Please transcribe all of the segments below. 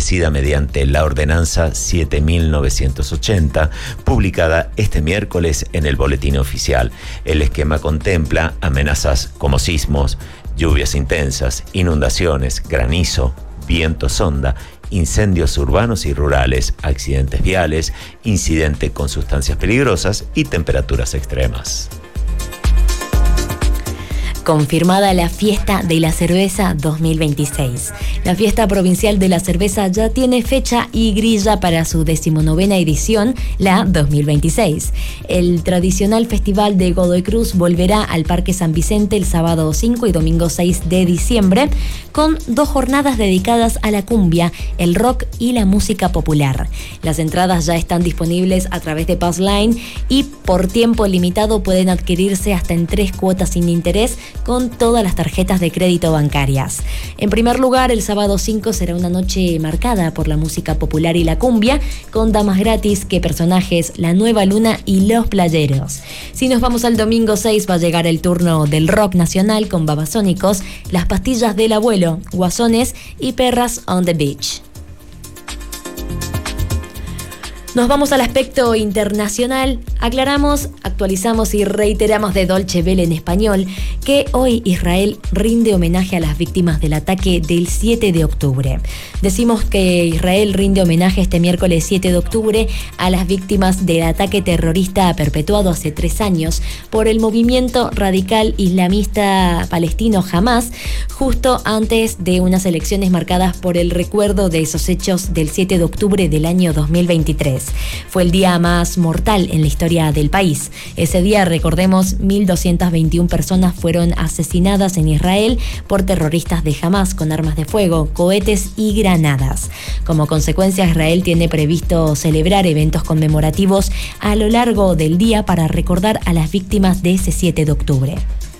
establecida mediante la Ordenanza 7.980, publicada este miércoles en el Boletín Oficial. El esquema contempla amenazas como sismos, lluvias intensas, inundaciones, granizo, viento sonda, incendios urbanos y rurales, accidentes viales, incidente con sustancias peligrosas y temperaturas extremas. Confirmada la Fiesta de la Cerveza 2026. La Fiesta Provincial de la Cerveza ya tiene fecha y grilla para su 19ª edición, la 2026. El tradicional Festival de Godoy Cruz volverá al Parque San Vicente el sábado 5 y domingo 6 de diciembre, con 2 jornadas dedicadas a la cumbia, el rock y la música popular. Las entradas ya están disponibles a través de Passline y por tiempo limitado pueden adquirirse hasta en 3 cuotas sin interés, con todas las tarjetas de crédito bancarias. En primer lugar, el sábado 5 será una noche marcada por la música popular y la cumbia, con damas gratis, que personajes, La Nueva Luna y Los Playeros. Si nos vamos al domingo 6, va a llegar el turno del rock nacional con Babasónicos, Las Pastillas del Abuelo, Guasones y Perras on the Beach. Nos vamos al aspecto internacional. Aclaramos, actualizamos y reiteramos de Deutsche Welle en español que hoy Israel rinde homenaje a las víctimas del ataque del 7 de octubre. Decimos que Israel rinde homenaje este miércoles 7 de octubre a las víctimas del ataque terrorista perpetuado hace 3 años por el movimiento radical islamista palestino Hamas, justo antes de unas elecciones marcadas por el recuerdo de esos hechos del 7 de octubre del año 2023. Fue el día más mortal en la historia del país. Ese día, recordemos, 1.221 personas fueron asesinadas en Israel por terroristas de Hamas con armas de fuego, cohetes y granadas. Como consecuencia, Israel tiene previsto celebrar eventos conmemorativos a lo largo del día para recordar a las víctimas de ese 7 de octubre.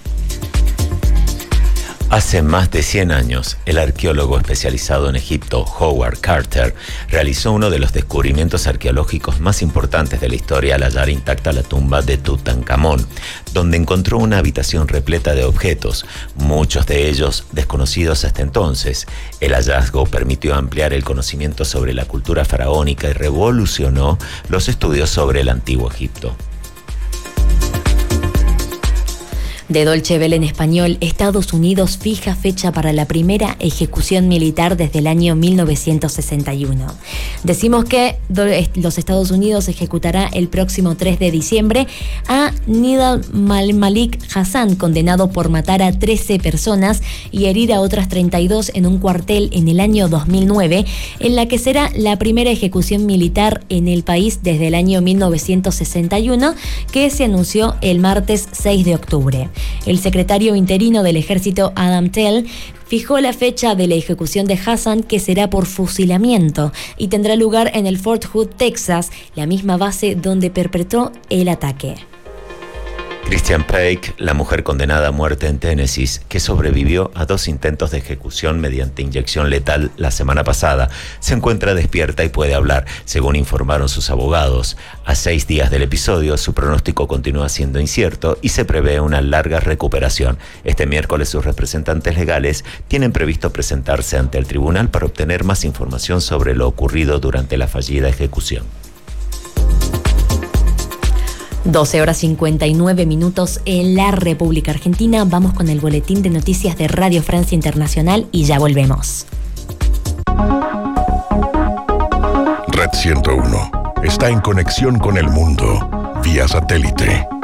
Hace más de 100 años, el arqueólogo especializado en Egipto, Howard Carter, realizó uno de los descubrimientos arqueológicos más importantes de la historia al hallar intacta la tumba de Tutankamón, donde encontró una habitación repleta de objetos, muchos de ellos desconocidos hasta entonces. El hallazgo permitió ampliar el conocimiento sobre la cultura faraónica y revolucionó los estudios sobre el antiguo Egipto. De Deutsche Welle en español, Estados Unidos fija fecha para la primera ejecución militar desde el año 1961. Decimos que los Estados Unidos ejecutará el próximo 3 de diciembre a Nidal Malik Hassan, condenado por matar a 13 personas y herir a otras 32 en un cuartel en el año 2009, en la que será la primera ejecución militar en el país desde el año 1961, que se anunció el martes 6 de octubre. El secretario interino del ejército, Adam Tell, fijó la fecha de la ejecución de Hassan, que será por fusilamiento y tendrá lugar en el Fort Hood, Texas, la misma base donde perpetró el ataque. Christian Peik, la mujer condenada a muerte en Tennessee, que sobrevivió a 2 intentos de ejecución mediante inyección letal la semana pasada, se encuentra despierta y puede hablar, según informaron sus abogados. A 6 días del episodio, su pronóstico continúa siendo incierto y se prevé una larga recuperación. Este miércoles, sus representantes legales tienen previsto presentarse ante el tribunal para obtener más información sobre lo ocurrido durante la fallida ejecución. 12:59 en la República Argentina. Vamos con el boletín de noticias de Radio Francia Internacional y ya volvemos. Red 101 está en conexión con el mundo vía satélite.